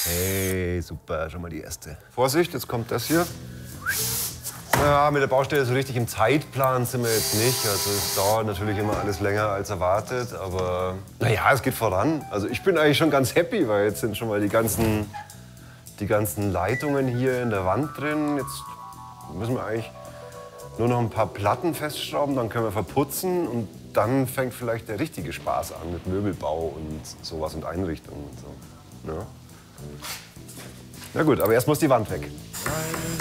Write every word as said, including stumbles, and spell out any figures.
Hey, super, schon mal die erste. Vorsicht, jetzt kommt das hier. Ja, mit der Baustelle so richtig im Zeitplan sind wir jetzt nicht. Also es dauert natürlich immer alles länger als erwartet, aber naja, es geht voran. Also ich bin eigentlich schon ganz happy, weil jetzt sind schon mal die ganzen, die ganzen Leitungen hier in der Wand drin. Jetzt müssen wir eigentlich nur noch ein paar Platten festschrauben, dann können wir verputzen und dann fängt vielleicht der richtige Spaß an mit Möbelbau und sowas und Einrichtungen und so. Ja. Na gut, aber erst muss die Wand weg.